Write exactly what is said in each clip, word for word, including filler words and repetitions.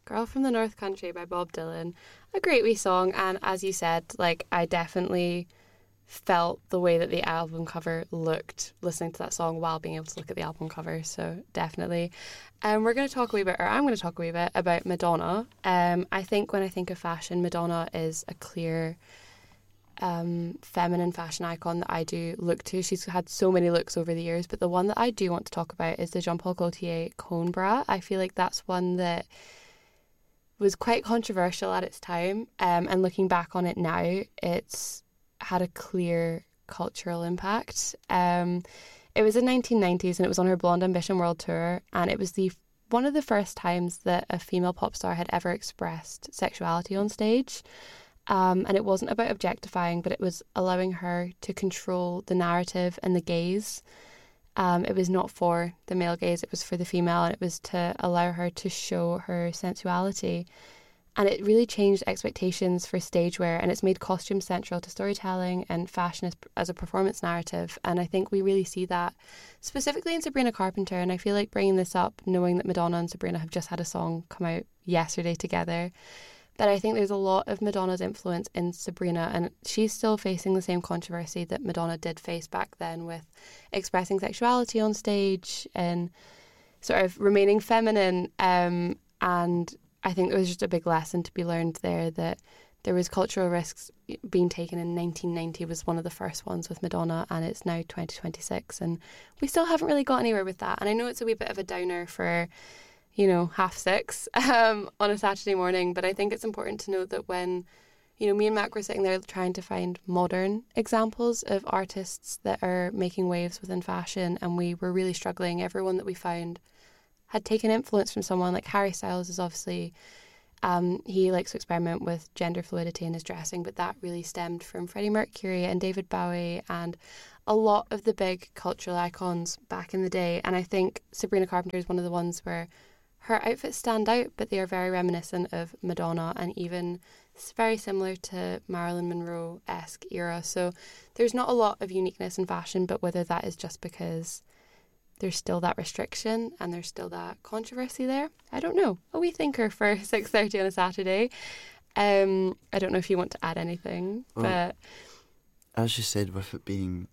Girl from the North Country by Bob Dylan. A great wee song, and as you said, like, I definitely felt the way that the album cover looked listening to that song while being able to look at the album cover, so definitely. And um, we're going to talk a wee bit, or I'm going to talk a wee bit about Madonna. Um, I think when I think of fashion, Madonna is a clear um, feminine fashion icon that I do look to. She's had so many looks over the years, but the one that I do want to talk about is the Jean Paul Gaultier cone bra. I feel like that's one that was quite controversial at its time, um, and looking back on it now, it's had a clear cultural impact. Um, it was in nineteen nineties and it was on her Blonde Ambition World Tour, and it was the one of the first times that a female pop star had ever expressed sexuality on stage. Um, and it wasn't about objectifying, but it was allowing her to control the narrative and the gaze. Um, it was not for the male gaze, it was for the female, and it was to allow her to show her sensuality. And it really changed expectations for stage wear, and it's made costume central to storytelling and fashion as, as a performance narrative. And I think we really see that specifically in Sabrina Carpenter. And I feel like bringing this up, knowing that Madonna and Sabrina have just had a song come out yesterday together, that I think there's a lot of Madonna's influence in Sabrina, and she's still facing the same controversy that Madonna did face back then with expressing sexuality on stage and sort of remaining feminine. Um, and I think there was just a big lesson to be learned there, that there was cultural risks being taken in nineteen ninety was one of the first ones with Madonna, and it's now twenty twenty-six and we still haven't really got anywhere with that. And I know it's a wee bit of a downer for, you know, half six um, on a Saturday morning, but I think it's important to note that when, you know, me and Mac were sitting there trying to find modern examples of artists that are making waves within fashion, and we were really struggling. Everyone that we found had taken influence from someone. Like Harry Styles is obviously, um, he likes to experiment with gender fluidity in his dressing, but that really stemmed from Freddie Mercury and David Bowie and a lot of the big cultural icons back in the day. And I think Sabrina Carpenter is one of the ones where her outfits stand out, but they are very reminiscent of Madonna and even very similar to Marilyn Monroe-esque era. So there's not a lot of uniqueness in fashion, but whether that is just because there's still that restriction and there's still that controversy there, I don't know. A wee thinker for six thirty on a Saturday. Um, I don't know if you want to add anything, well, but as you said, with it being,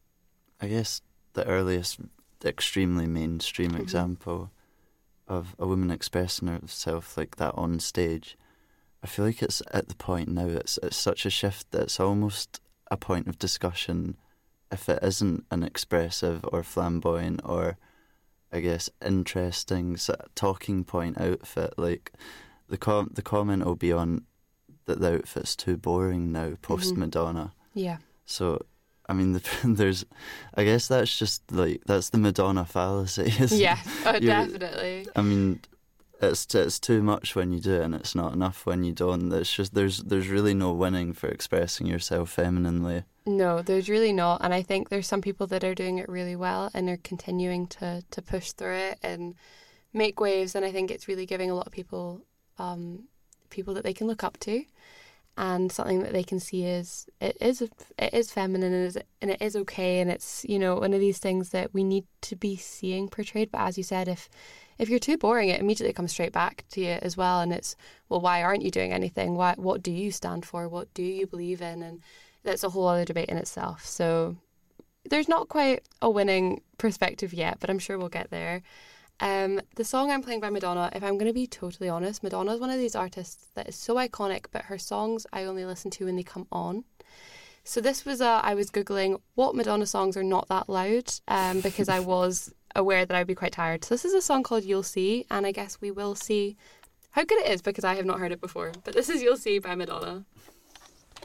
I guess, the earliest extremely mainstream mm-hmm. example of a woman expressing herself like that on stage, I feel like it's at the point now, it's, it's such a shift that it's almost a point of discussion if it isn't an expressive or flamboyant or, I guess, interesting sort of talking point outfit. Like, the com- the comment will be on that the outfit's too boring now, post-Madonna. Mm-hmm. Yeah. So, I mean, the, there's, I guess that's just, like, that's the Madonna fallacy. Yeah, oh, definitely. I mean, it's it's too much when you do it and it's not enough when you don't. It's just, there's there's really no winning for expressing yourself femininely. No, there's really not. And I think there's some people that are doing it really well and are continuing to, to push through it and make waves. And I think it's really giving a lot of people um, people that they can look up to, and something that they can see is it is it is feminine and it is, and it is okay. And it's, you know, one of these things that we need to be seeing portrayed. But as you said, if if you're too boring, it immediately comes straight back to you as well. And it's, well, why aren't you doing anything? Why? What do you stand for? What do you believe in? And that's a whole other debate in itself. So there's not quite a winning perspective yet, but I'm sure we'll get there. Um, the song I'm playing by Madonna, if I'm going to be totally honest, Madonna is one of these artists that is so iconic, but her songs I only listen to when they come on. So this was a, I was Googling what Madonna songs are not that loud, um, because I was aware that I'd be quite tired. So this is a song called You'll See, and I guess we will see how good it is because I have not heard it before. But this is You'll See by Madonna.